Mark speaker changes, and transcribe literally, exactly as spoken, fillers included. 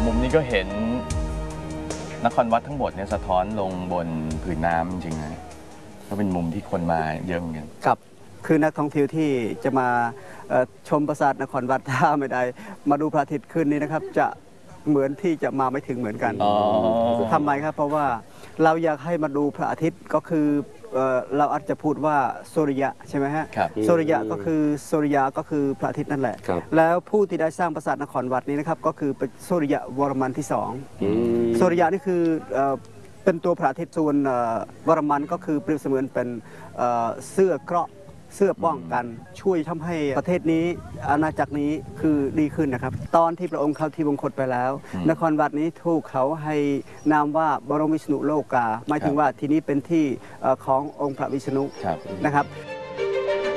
Speaker 1: มุมนี้ก็เห็นนครวัดทั้งหมดเนี่ยสะท้อนลงบนผืนน้ำจริงๆนะก็เป็นมุมที่คนมาเยอะเหมือนกัน
Speaker 2: ครับคือนักท่องเที่ยวที่จะมาชมปราสาทนครวัดถ้าไม่ได้มาดูพระอาทิตย์ขึ้นนี้นะครับจะเหมือนที่จะมาไม่ถึงเหมือนกันทำไมครับเพราะว่าเราอยากให้มาดูพระอาทิตย์ก็คือเราอาจจะพูดว่าสุริยะใช่ไหมฮะสุริยะก็คือสุริยะก็คือพระอาทิตย์นั่นแหละแล้วผู้ที่ได้สร้างปราสาทนครวัดนี้นะครับก็คือเป็นสุริยะวรมันที่สองสุริยะนี่คือเป็นตัวพระอาทิตย์ส่วนวรมันก็คือเปรียบเสมือนเป็นเสื้อเกราะเสื้อป้องกันช่วยทำให้ประเทศนี้อาณาจักรนี้คือดีขึ้นนะครับตอนที่พระองค์เข้าที่วงคตไปแล้วนครวัดนี้ถูกเขาให้นามว่าบรมวิษณุโลกาหมายถึงว่าที่นี้เป็นที่ขององค์พระวิษณุนะครับ